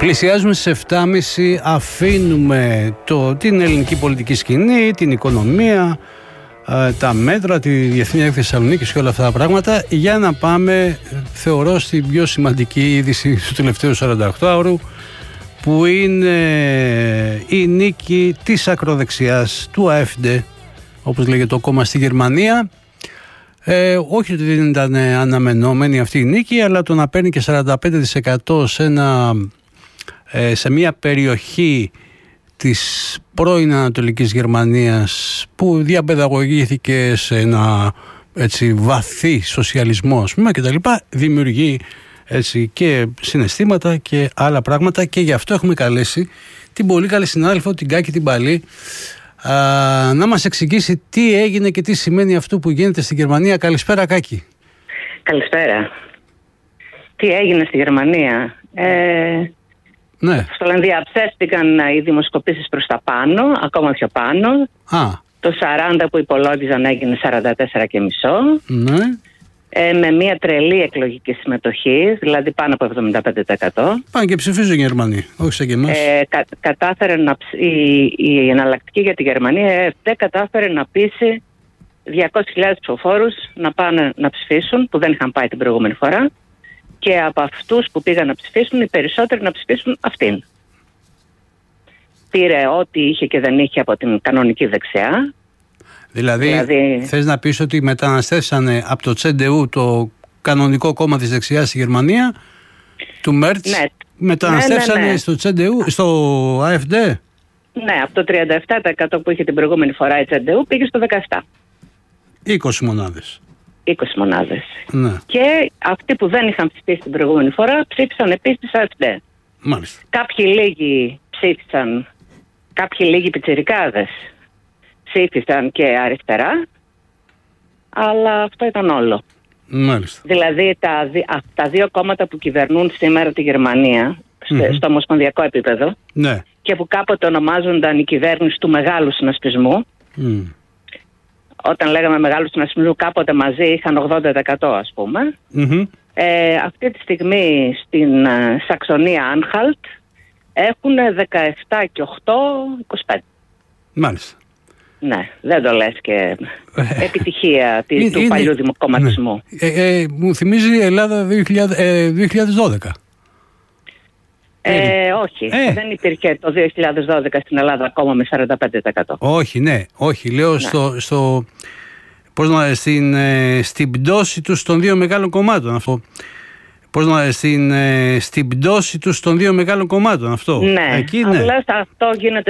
Πλησιάζουμε στις 7.30, αφήνουμε την ελληνική πολιτική σκηνή, την οικονομία, τα μέτρα, τη Διεθνή Έκθεση Θεσσαλονίκης και όλα αυτά τα πράγματα, για να πάμε, θεωρώ, στην πιο σημαντική είδηση του τελευταίου 48ωρου, που είναι η νίκη της ακροδεξιάς, του AfD, όπως λέγεται το κόμμα στη Γερμανία. Όχι ότι δεν ήταν αναμενόμενη αυτή η νίκη, αλλά το να παίρνει και 45% σε μια περιοχή της πρώην Ανατολικής Γερμανίας που διαπαιδαγωγήθηκε σε ένα βαθύ σοσιαλισμό, ας πούμε, και τα λοιπά, δημιουργεί και συναισθήματα και άλλα πράγματα, και γι' αυτό έχουμε καλέσει την πολύ καλή συνάδελφο, την Κάκη την Παλή, να μας εξηγήσει τι έγινε και τι σημαίνει αυτό που γίνεται στη Γερμανία. Καλησπέρα, Κάκη. Καλησπέρα. Τι έγινε στη Γερμανία? Ναι. Στο Ολλανδία ψεύτηκαν οι δημοσκοπήσεις προς τα πάνω, ακόμα πιο πάνω. Το 40 που υπολόγιζαν έγινε 44,5. Ναι. Με μια τρελή εκλογική συμμετοχή, δηλαδή πάνω από 75%. Πάνε και ψηφίζουν οι Γερμανοί, όχι σαν και εμάς. Κατάφερε η εναλλακτική για τη Γερμανία κατάφερε να πείσει 200.000 ψηφοφόρους να πάνε να ψηφίσουν, που δεν είχαν πάει την προηγούμενη φορά, και από αυτούς που πήγαν να ψηφίσουν, οι περισσότεροι να ψηφίσουν αυτήν. Πήρε ό,τι είχε και δεν είχε από την κανονική δεξιά. Δηλαδή θες να πεις ότι μεταναστεύσανε από το CDU, το κανονικό κόμμα της δεξιάς στη Γερμανία, του Μέρτς, ναι. μεταναστεύσανε ναι. στο CDU, στο AfD. Ναι, από το 37% που είχε την προηγούμενη φορά η CDU πήγε στο 17%. 20 μονάδες. 20 μονάδες. Ναι. Και αυτοί που δεν είχαν ψηφίσει την προηγούμενη φορά ψήφισαν επίσης AfD. Μάλιστα. Κάποιοι λίγοι ψήφισαν, κάποιοι λίγοι πιτσιρικάδες ψήφισαν και αριστερά, αλλά αυτό ήταν όλο. Μάλιστα. Δηλαδή τα δύο κόμματα που κυβερνούν σήμερα τη Γερμανία, στο ομοσπονδιακό επίπεδο, ναι, και που κάποτε ονομάζονταν η κυβέρνηση του μεγάλου συνασπισμού. Όταν λέγαμε μεγάλου συνασπισμού, κάποτε μαζί είχαν 80%, ας πούμε. Αυτή τη στιγμή στην Σαξονία Άνχαλτ έχουν 17 και 8, 25. Μάλιστα. Ναι, δεν το λες και επιτυχία του παλιού δημοκομματισμού. Ναι. Μου θυμίζει Ελλάδα 2012. Όχι, δεν υπήρχε το 2012 στην Ελλάδα ακόμα με 45%. Όχι, ναι, όχι. Λέω ναι. Στην πτώση τους των δύο μεγάλων κομμάτων αυτό. Στην πτώση τους των δύο μεγάλων κομμάτων αυτό. Ναι, εκεί, απλά αυτό γίνεται